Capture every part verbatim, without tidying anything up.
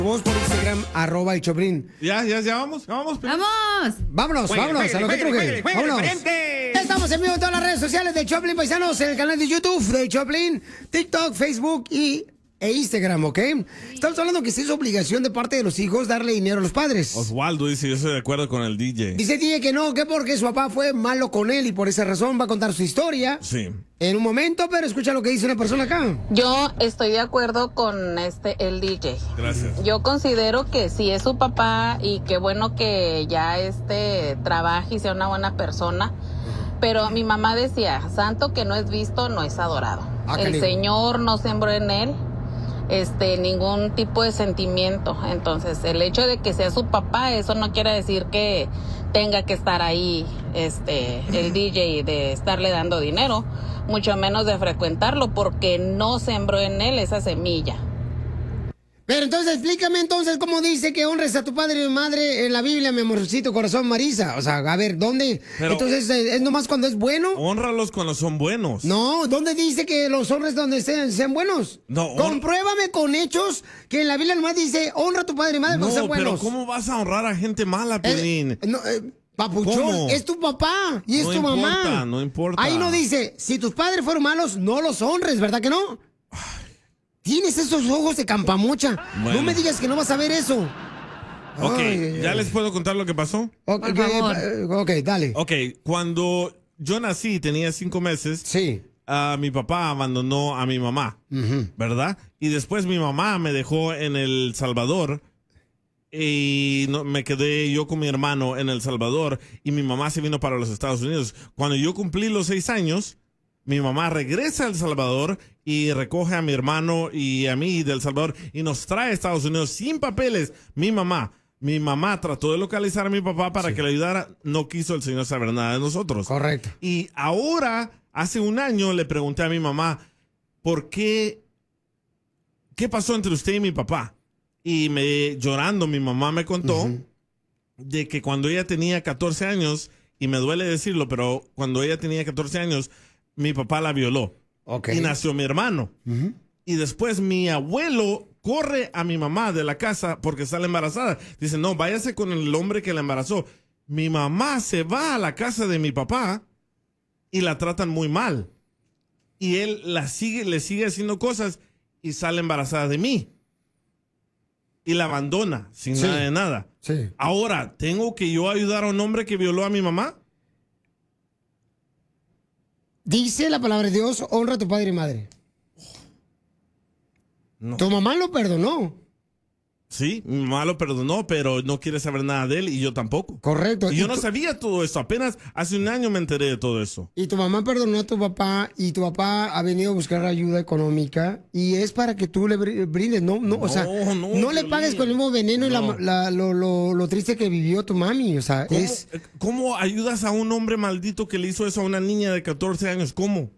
Vamos por Instagram, arroba el Choplin. Ya, ya, ya vamos, vamos. ¡Vamos! Vámonos, Juegue, vámonos, juegue, a lo que juegue, truje. juegue, juegue, Vámonos. diferente. Estamos en vivo en todas las redes sociales de Choplin, paisanos, en el canal de YouTube de Choplin, TikTok, Facebook y e Instagram, ¿ok? Estamos hablando que sí es obligación de parte de los hijos darle dinero a los padres. Osvaldo dice, yo estoy de acuerdo con el D J. Dice D J que no, que porque su papá fue malo con él y por esa razón va a contar su historia. Sí. En un momento, pero escucha lo que dice una persona acá. Yo estoy de acuerdo con este el D J. Gracias. Yo considero que sí es su papá y qué bueno que ya este trabaje y sea una buena persona. Pero mi mamá decía, santo que no es visto, no es adorado. Ah, el canijo. Señor no sembró en él este ningún tipo de sentimiento. Entonces, el hecho de que sea su papá, eso no quiere decir que tenga que estar ahí este el D J de estarle dando dinero, mucho menos de frecuentarlo, porque no sembró en él esa semilla. Pero entonces explícame entonces cómo dice que honres a tu padre y madre en la Biblia, mi amorcito corazón, Marisa. O sea, a ver, ¿dónde? Pero- entonces, ¿es nomás cuando es bueno? Honralos cuando son buenos. No, ¿dónde dice que los honres donde sean, sean buenos? No, hon- Compruébame con hechos que en la Biblia nomás dice honra a tu padre y madre No, cuando sean pero buenos. ¿cómo vas a honrar a gente mala, Piolín? Eh, no, eh, papuchón, ¿Cómo? es tu papá y es No tu mamá. importa, no importa. Ahí no dice, si tus padres fueron malos, no los honres, ¿verdad que no? Tienes esos ojos de campamucha. Bueno. No me digas que no vas a ver eso. Ok, Ay, ¿ya ay. les puedo contar lo que pasó? Ok, Por favor. eh, ok, dale. Ok, cuando yo nací, tenía cinco meses, Sí. ah, mi papá abandonó a mi mamá, Ujú. ¿verdad? Y después mi mamá me dejó en El Salvador y no, me quedé yo con mi hermano en El Salvador y mi mamá se vino para los Estados Unidos. Cuando yo cumplí los seis años, mi mamá regresa a El Salvador y recoge a mi hermano y a mí de El Salvador y nos trae a Estados Unidos sin papeles. Mi mamá, mi mamá trató de localizar a mi papá para que le ayudara. No quiso el Señor saber nada de nosotros. Correcto. Y ahora, hace un año, le pregunté a mi mamá, ¿por qué? ¿Qué pasó entre usted y mi papá? Y me, llorando, mi mamá me contó de que cuando ella tenía catorce años, y me duele decirlo, pero cuando ella tenía catorce años, mi papá la violó. Ok. Y nació mi hermano. Ujú. Y después mi abuelo corre a mi mamá de la casa porque sale embarazada. Dice, no, váyase con el hombre que la embarazó. Mi mamá se va a la casa de mi papá y la tratan muy mal. Y él la sigue, le sigue haciendo cosas y sale embarazada de mí. Y la abandona sin Sí. nada de nada. Sí. Ahora, ¿tengo que yo ayudar a un hombre que violó a mi mamá? Dice la palabra de Dios, honra a tu padre y madre. No. Tu mamá lo perdonó. Sí, mi mamá lo perdonó, pero no quiere saber nada de él y yo tampoco. Correcto. Y yo Y no tu- sabía todo esto, apenas hace un año me enteré de todo eso. Y tu mamá perdonó a tu papá y tu papá ha venido a buscar ayuda económica y es para que tú le br- brindes, no, no, o sea, No, no, no, le Piolín. pagues con el mismo veneno y la- No. la- lo, lo- lo triste que vivió tu mami, o sea, ¿Cómo, es... eh, cómo ayudas a un hombre maldito que le hizo eso a una niña de catorce años? ¿Cómo?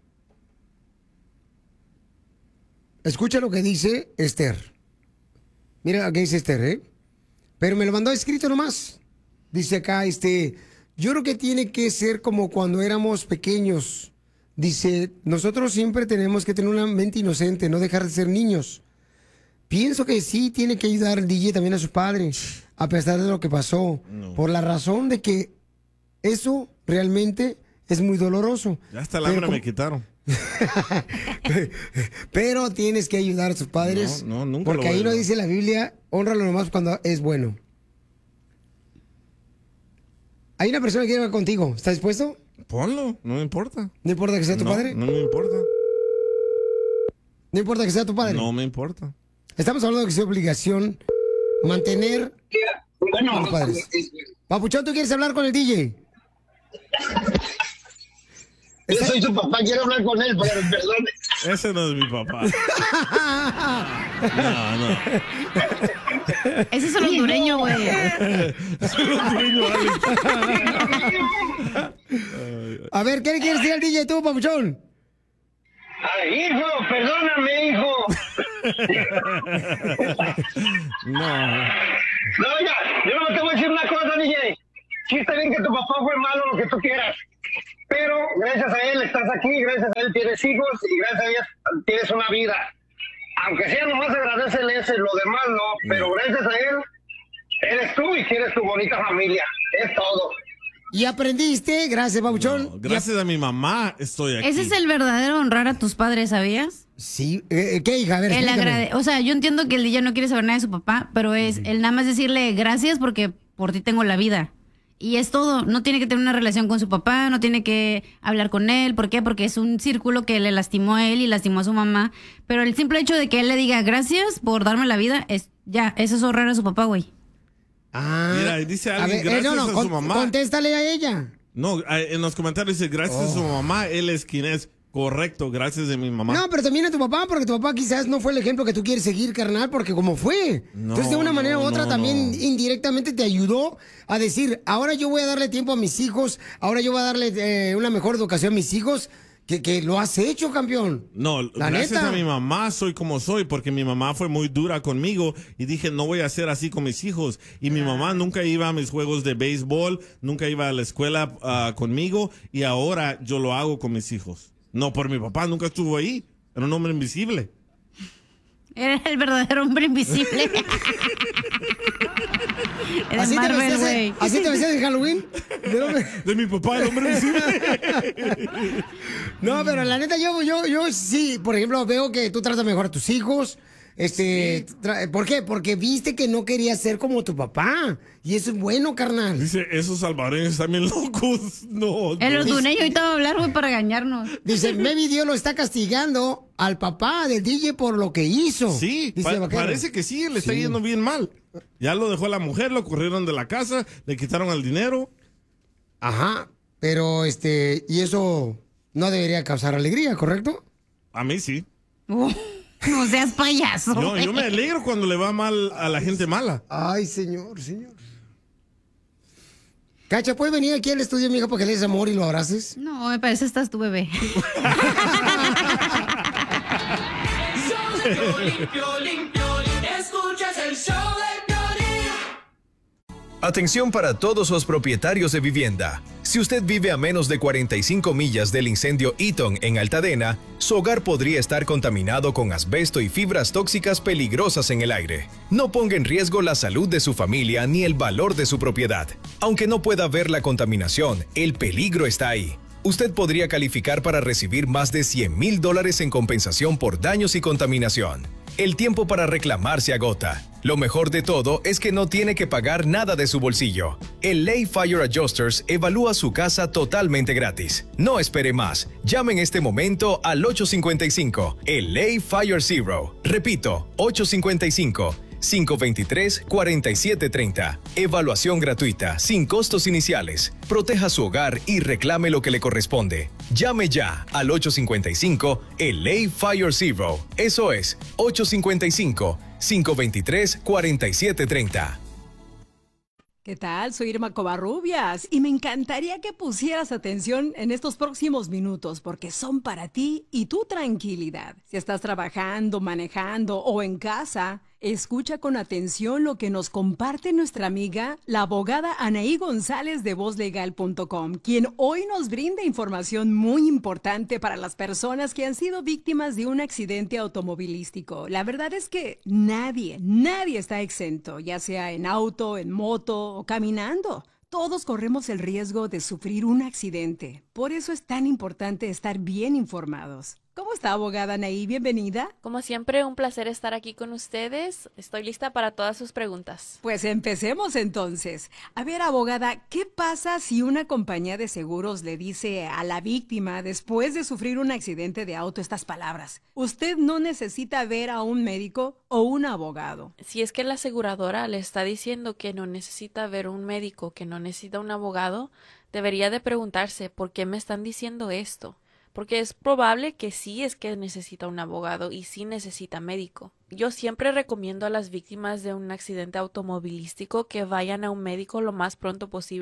Escucha lo que dice Esther. Mira lo que dice Esther, ¿eh? Pero me lo mandó escrito nomás. Dice acá, este, yo creo que tiene que ser como cuando éramos pequeños. Dice, nosotros siempre tenemos que tener una mente inocente, no dejar de ser niños. Pienso que sí tiene que ayudar el D J también a su padre, a pesar de lo que pasó. No. Por la razón de que eso realmente es muy doloroso. Ya hasta el Pero hambre como- me quitaron. Pero tienes que ayudar a tus padres. No, no, nunca Porque lo voy ahí a no ayudar. dice la Biblia, honralo nomás cuando es bueno. Hay una persona que quiere hablar contigo. ¿Estás dispuesto? Ponlo, no me importa. No importa que sea tu no, padre. No me importa. No importa que sea tu padre. No me importa. Estamos hablando de que es obligación mantener a los padres. Papuchón, ¿tú quieres hablar con el D J? Yo soy su papá, quiero hablar con él, pero perdón. Ese no es mi papá. No, no. Ese es el hondureño, güey. Es un hondureño, Alex. A ver, ¿qué le quieres decir al D J tú, Papuchón? Ay, hijo, perdóname, hijo. No. No, oiga, yo no te voy a decir una cosa, D J. Sí está bien que tu papá fue malo, lo que tú quieras. Pero gracias a él estás aquí, gracias a él tienes hijos y gracias a él tienes una vida. aunque sea nomás agradecele ese, lo demás no, pero gracias a él, eres tú y tienes tu bonita familia, es todo. Y aprendiste, gracias, Pabuchón. No, gracias a mi mamá estoy aquí. Ese es el verdadero honrar a tus padres, ¿sabías? Sí, eh, ¿qué, hija? A ver, El explícame. agrade- o sea, yo entiendo que el D J no quiere saber nada de su papá, pero es el nada más decirle gracias porque por ti tengo la vida. Y es todo, no tiene que tener una relación con su papá, no tiene que hablar con él. ¿Por qué? Porque es un círculo que le lastimó a él y lastimó a su mamá. Pero el simple hecho de que él le diga gracias por darme la vida, es ya, eso es honrar a su papá, güey. Ah, Mira, dice a alguien, ver, eh, gracias no, no, a con- su mamá. Contéstale a ella. No, eh, en los comentarios dice, gracias a su Oh. mamá, él es quien es. Correcto, gracias de mi mamá. No, pero también a tu papá, porque tu papá quizás no fue el ejemplo que tú quieres seguir, carnal, porque como fue. No, Entonces, de una manera u no, otra, no, también no. indirectamente te ayudó a decir, ahora yo voy a darle tiempo a mis hijos, ahora yo voy a darle eh, una mejor educación a mis hijos, que, que lo has hecho, campeón. No, La gracias neta. a mi mamá soy como soy, porque mi mamá fue muy dura conmigo y dije, no voy a ser así con mis hijos. Y mi mamá nunca iba a mis juegos de béisbol, nunca iba a la escuela ah, conmigo y ahora yo lo hago con mis hijos. No, por mi papá nunca estuvo ahí, era un hombre invisible. Era el verdadero hombre invisible. El ¿Así te, Marvel, vestías, güey. en- ¿Así te vestías en Halloween? ¿De dónde? De mi papá, el hombre invisible. No, pero la neta, yo, yo, yo sí, por ejemplo, veo que tú tratas mejor a tus hijos. Este, tra- ¿por qué? Porque viste que no querías ser como tu papá. Y eso es bueno, carnal. Dice, esos salvadoreños están bien locos. No, El no. hondureño ahorita va a hablar, güey, para regañarnos. Dice, maybe Dios lo está castigando al papá del D J por lo que hizo. Sí, Dice pa- Vaquero. parece que sí, le está Sí. yendo bien mal. Ya lo dejó la mujer, lo corrieron de la casa, le quitaron el dinero. Ajá, pero este, y eso no debería causar alegría, ¿correcto? A mí sí. Uh, no seas payaso. Yo, güey. yo me alegro cuando le va mal a la gente mala. Ay, señor, señor. Cacha, ¿puedes venir aquí al estudio, mija, para que le des amor y lo abraces? No, me parece estás tu bebé. Escuchas el show de Piolín. Atención para todos los propietarios de vivienda. Si usted vive a menos de cuarenta y cinco millas del incendio Eaton en Altadena, su hogar podría estar contaminado con asbesto y fibras tóxicas peligrosas en el aire. No ponga en riesgo la salud de su familia ni el valor de su propiedad. Aunque no pueda ver la contaminación, el peligro está ahí. Usted podría calificar para recibir más de cien mil dólares en compensación por daños y contaminación. El tiempo para reclamar se agota. Lo mejor de todo es que no tiene que pagar nada de su bolsillo. El Lay Fire Adjusters evalúa su casa totalmente gratis. No espere más. Llame en este momento al ocho cinco cinco, el Lay Fire Zero. Repito, ocho cinco cinco, cinco dos tres, cuatro siete tres cero. Evaluación gratuita, sin costos iniciales. Proteja su hogar y reclame lo que le corresponde. Llame ya al ocho cinco cinco, el Lay Fire Zero. Eso es, ocho cinco cinco, cinco dos tres, cuatro siete tres cero. ¿Qué tal? Soy Irma Covarrubias y me encantaría que pusieras atención en estos próximos minutos porque son para ti y tu tranquilidad. Si estás trabajando, manejando o en casa, escucha con atención lo que nos comparte nuestra amiga, la abogada Anaí González de voz legal punto com, quien hoy nos brinda información muy importante para las personas que han sido víctimas de un accidente automovilístico. La verdad es que nadie, nadie está exento, ya sea en auto, en moto o caminando. Todos corremos el riesgo de sufrir un accidente. Por eso es tan importante estar bien informados. ¿Cómo está, abogada Anaí? Bienvenida. Como siempre, un placer estar aquí con ustedes. Estoy lista para todas sus preguntas. Pues empecemos entonces. A ver, abogada, ¿qué pasa si una compañía de seguros le dice a la víctima después de sufrir un accidente de auto estas palabras? Usted no necesita ver a un médico o un abogado. Si es que la aseguradora le está diciendo que no necesita ver un médico, que no necesita un abogado, debería de preguntarse ¿por qué me están diciendo esto? Porque es probable que sí es que necesita un abogado y sí necesita médico. Yo siempre recomiendo a las víctimas de un accidente automovilístico que vayan a un médico lo más pronto posible.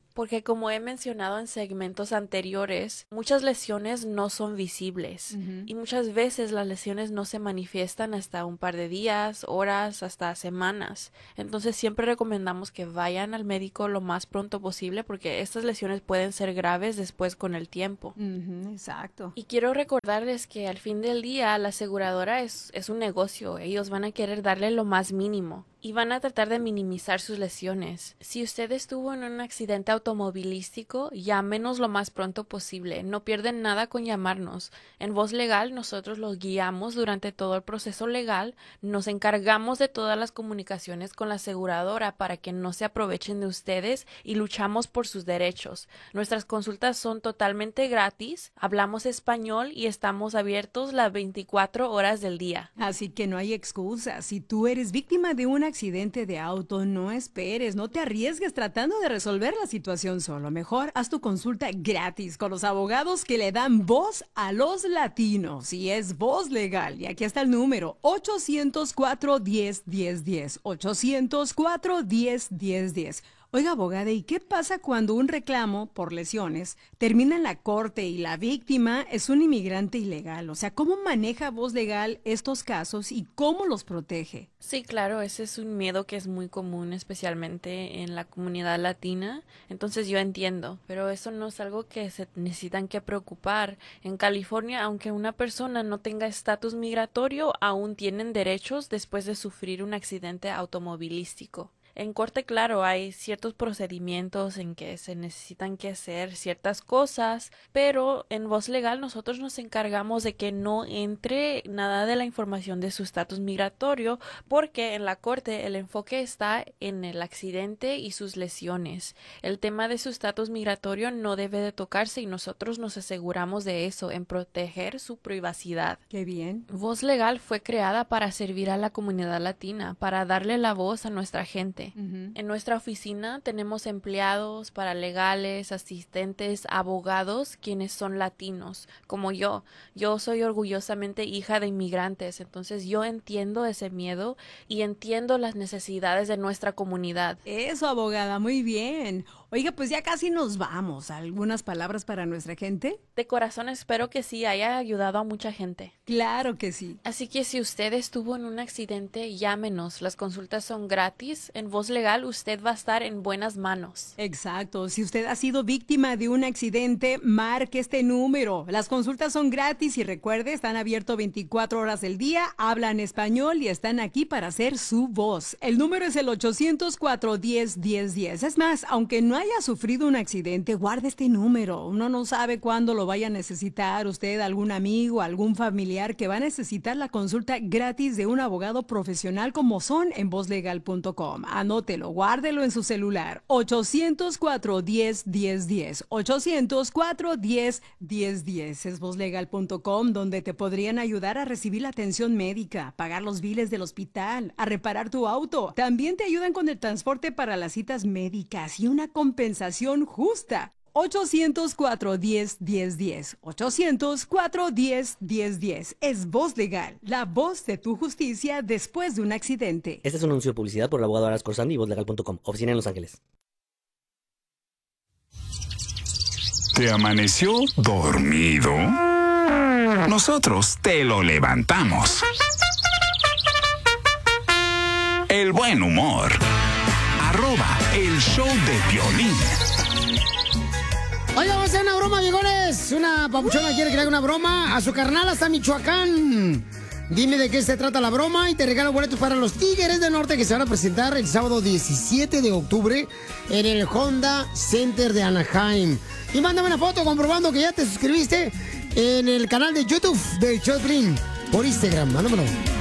Porque como he mencionado en segmentos anteriores, muchas lesiones no son visibles uh-huh. y muchas veces las lesiones no se manifiestan hasta un par de días, horas, hasta semanas. Entonces siempre recomendamos que vayan al médico lo más pronto posible porque estas lesiones pueden ser graves después con el tiempo. Uh-huh, exacto. Y quiero recordarles que al fin del día la aseguradora es, es un negocio. Ellos van a querer darle lo más mínimo y van a tratar de minimizar sus lesiones. Si usted estuvo en un accidente automovilístico, llámenos lo más pronto posible. No pierden nada con llamarnos. En Voz Legal nosotros los guiamos durante todo el proceso legal. Nos encargamos de todas las comunicaciones con la aseguradora para que no se aprovechen de ustedes y luchamos por sus derechos. Nuestras consultas son totalmente gratis. Hablamos español y estamos abiertos las veinticuatro horas del día. Así que no hay excusas. Si tú eres víctima de una accidente de auto, no esperes, no te arriesgues tratando de resolver la situación solo. Mejor haz tu consulta gratis con los abogados que le dan voz a los latinos. Y es Voz Legal. Y aquí está el número ochocientos cuatro, diez, diez, diez. ochocientos cuatro, diez, diez, diez. Oiga, abogada, ¿y qué pasa cuando un reclamo por lesiones termina en la corte y la víctima es un inmigrante ilegal? O sea, ¿cómo maneja Voz Legal estos casos y cómo los protege? Sí, claro, ese es un miedo que es muy común, especialmente en la comunidad latina. Entonces yo entiendo, pero eso no es algo que se necesitan que preocupar. En California, aunque una persona no tenga estatus migratorio, aún tienen derechos después de sufrir un accidente automovilístico. En corte, claro, hay ciertos procedimientos en que se necesitan que hacer ciertas cosas, pero en Voz Legal nosotros nos encargamos de que no entre nada de la información de su estatus migratorio, porque en la corte el enfoque está en el accidente y sus lesiones. El tema de su estatus migratorio no debe de tocarse y nosotros nos aseguramos de eso, en proteger su privacidad. ¡Qué bien! Voz Legal fue creada para servir a la comunidad latina, para darle la voz a nuestra gente. Uh-huh. En nuestra oficina tenemos empleados, paralegales, asistentes, abogados, quienes son latinos, como yo. Yo soy orgullosamente hija de inmigrantes, entonces yo entiendo ese miedo y entiendo las necesidades de nuestra comunidad. Eso, abogada, muy bien. Oiga, pues ya casi nos vamos. ¿Algunas palabras para nuestra gente? De corazón espero que sí haya ayudado a mucha gente. Claro que sí. Así que si usted estuvo en un accidente, llámenos. Las consultas son gratis. En Voz Legal usted va a estar en buenas manos. Exacto. Si usted ha sido víctima de un accidente, marque este número. Las consultas son gratis y recuerde, están abiertos veinticuatro horas del día, hablan español y están aquí para hacer su voz. El número es el ochocientos cuatro, diez, diez, diez. Es más, aunque no haya sufrido un accidente, guarde este número. Uno no sabe cuándo lo vaya a necesitar. Usted, algún amigo, algún familiar que va a necesitar la consulta gratis de un abogado profesional como son en voz legal punto com. Anótelo, guárdelo en su celular. ochocientos cuatro, diez, diez, diez. ochocientos cuatro, diez, diez, diez. Es voz legal punto com, donde te podrían ayudar a recibir la atención médica, pagar los biles del hospital, a reparar tu auto. También te ayudan con el transporte para las citas médicas y una compensación justa. ochocientos cuatro, diez, diez, diez. ochocientos cuatro, diez, diez, diez. Es Voz Legal, la voz de tu justicia después de un accidente. Este es un anuncio de publicidad por el abogado Aras Corsandi y voz legal punto com. Oficina en Los Ángeles. ¿Te amaneció dormido? Nosotros te lo levantamos. El buen humor. Arroba el show de Piolín. Oye, vamos a hacer una broma, viejones. Una papuchona quiere que le haga una broma a su carnal hasta Michoacán. Dime de qué se trata la broma y te regalo boletos para los Tigres del Norte que se van a presentar el sábado diecisiete de octubre en el Honda Center de Anaheim. Y mándame una foto comprobando que ya te suscribiste en el canal de YouTube de Choplin por Instagram. Mándamelo.